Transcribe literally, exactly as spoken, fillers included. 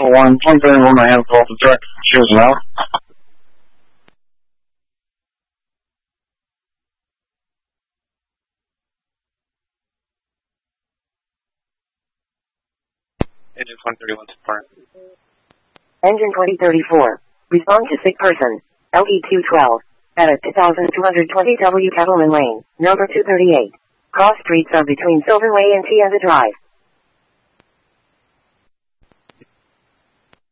Delta one, twenty thirty-one, I have call to direct shoes now. Engine twenty thirty-one to depart. Engine twenty thirty-four. Respond to sick person. L E two twelve. At a two thousand two hundred twenty W Cattleman Lane, number two thirty-eight. Cross streets are between Sylvan Way and Tienda Drive.